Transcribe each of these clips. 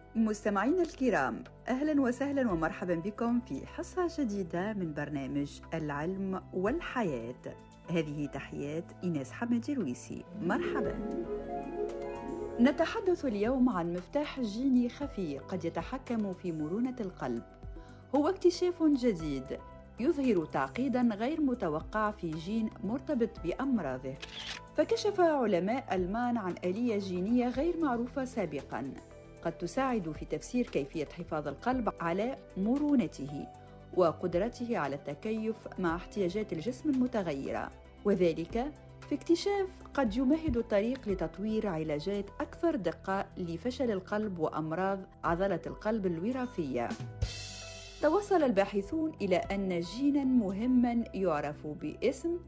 مستمعينا الكرام، أهلا وسهلا ومرحبا بكم في حصة جديدة من برنامج العلم والحياة. هذه تحيات إيناس حمد الرويسي. مرحبا. نتحدث اليوم عن مفتاح جيني خفي قد يتحكم في مرونة القلب. هو اكتشاف جديد يظهر تعقيدا غير متوقع في جين مرتبط بأمراضه. فكشف علماء ألمان عن آلية جينية غير معروفة سابقا قد تساعد في تفسير كيفية حفاظ القلب على مرونته وقدرته على التكيف مع احتياجات الجسم المتغيرة، وذلك في اكتشاف قد يمهد الطريق لتطوير علاجات أكثر دقة لفشل القلب وأمراض عضلة القلب الوراثية. توصل الباحثون إلى أن جيناً مهماً يعرف باسم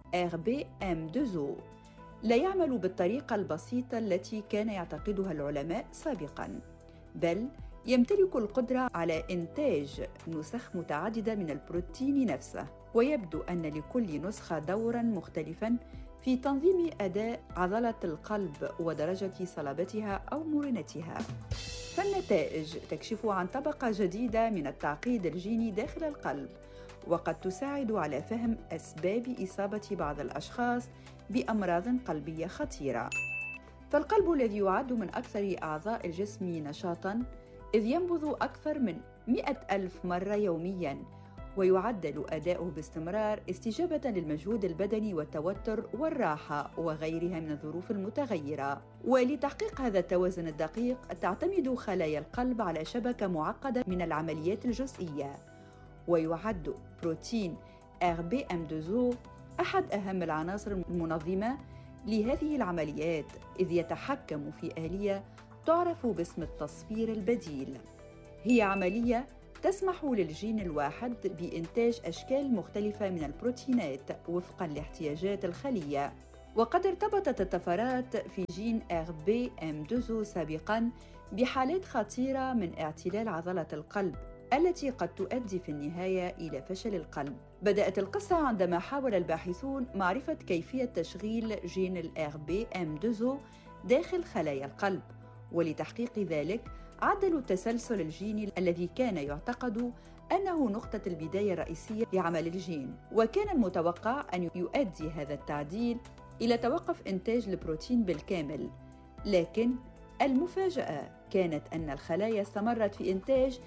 RBM2 لا يعمل بالطريقة البسيطة التي كان يعتقدها العلماء سابقاً، بل يمتلك القدرة على إنتاج نسخ متعددة من البروتين نفسه، ويبدو أن لكل نسخة دوراً مختلفاً في تنظيم أداء عضلة القلب ودرجة صلابتها أو مرونتها. فالنتائج تكشف عن طبقة جديدة من التعقيد الجيني داخل القلب، وقد تساعد على فهم أسباب إصابة بعض الأشخاص بأمراض قلبية خطيرة. فالقلب الذي يعد من أكثر أعضاء الجسم نشاطاً، إذ ينبض أكثر من 100,000 مرة يومياً، ويعدل أداؤه باستمرار استجابة للمجهود البدني والتوتر والراحة وغيرها من الظروف المتغيرة. ولتحقيق هذا التوازن الدقيق تعتمد خلايا القلب على شبكة معقدة من العمليات الجزئية، ويعد بروتين RBM2 أحد أهم العناصر المنظمة لهذه العمليات، إذ يتحكم في آلية تعرف باسم التصفير البديل. هي عملية تسمح للجين الواحد بإنتاج أشكال مختلفة من البروتينات وفقاً لاحتياجات الخلية. وقد ارتبطت الطفرات في جين RBM2 سابقاً بحالات خطيرة من اعتلال عضلة القلب التي قد تؤدي في النهاية إلى فشل القلب. بدأت القصة عندما حاول الباحثون معرفة كيفية تشغيل جين RBM2 داخل خلايا القلب، ولتحقيق ذلك عدلوا التسلسل الجيني الذي كان يعتقد أنه نقطة البداية الرئيسية لعمل الجين، وكان المتوقع أن يؤدي هذا التعديل إلى توقف إنتاج البروتين بالكامل. لكن المفاجأة كانت أن الخلايا استمرت في إنتاج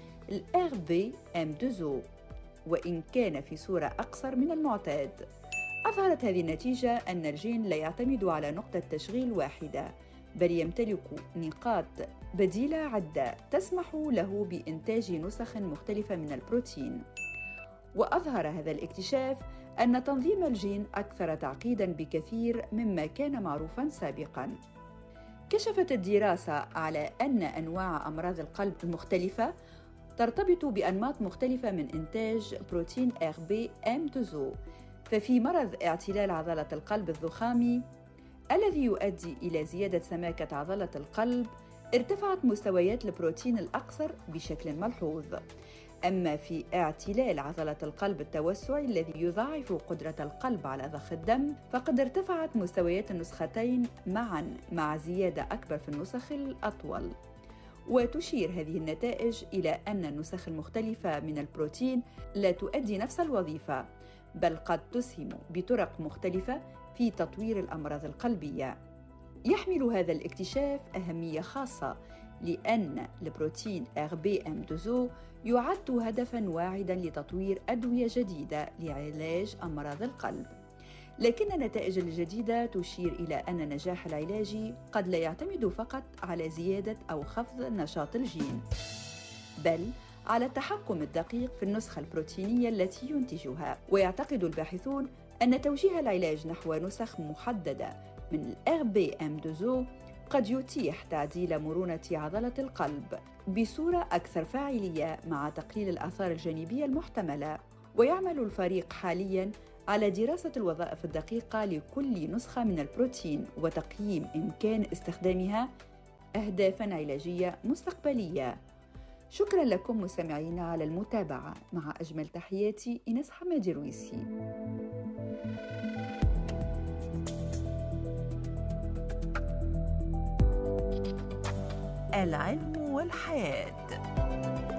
RBM2 وإن كان في صورة أقصر من المعتاد. أظهرت هذه النتيجة أن الجين لا يعتمد على نقطة تشغيل واحدة، بل يمتلك نقاط بديلة عدة تسمح له بإنتاج نسخ مختلفة من البروتين. وأظهر هذا الاكتشاف أن تنظيم الجين أكثر تعقيداً بكثير مما كان معروفاً سابقاً. كشفت الدراسة على أن أنواع أمراض القلب المختلفة ترتبط بأنماط مختلفة من إنتاج بروتين RBM2. ففي مرض اعتلال عضلة القلب الضخامي الذي يؤدي إلى زيادة سماكة عضلة القلب، ارتفعت مستويات البروتين الأقصر بشكل ملحوظ. أما في اعتلال عضلة القلب التوسعي الذي يضاعف قدرة القلب على ضخ الدم، فقد ارتفعت مستويات النسختين معاً مع زيادة أكبر في النسخ الأطول. وتشير هذه النتائج إلى أن النسخ المختلفة من البروتين لا تؤدي نفس الوظيفة، بل قد تسهم بطرق مختلفة في تطوير الأمراض القلبية. يحمل هذا الاكتشاف أهمية خاصة، لأن البروتين RBM2 يعد هدفاً واعداً لتطوير أدوية جديدة لعلاج أمراض القلب. لكن النتائج الجديدة تشير إلى أن النجاح العلاجي قد لا يعتمد فقط على زيادة أو خفض نشاط الجين، بل على التحكم الدقيق في النسخة البروتينية التي ينتجها. ويعتقد الباحثون أن توجيه العلاج نحو نسخ محددة من RBM2 قد يتيح تعديل مرونة عضلة القلب بصورة أكثر فاعلية مع تقليل الآثار الجانبية المحتملة. ويعمل الفريق حالياً على دراسة الوظائف الدقيقة لكل نسخة من البروتين وتقييم إمكان استخدامها أهدافاً علاجية مستقبلية. شكراً لكم مستمعين على المتابعة. مع أجمل تحياتي، إيناس حمد الرويسي. العلم والحياة.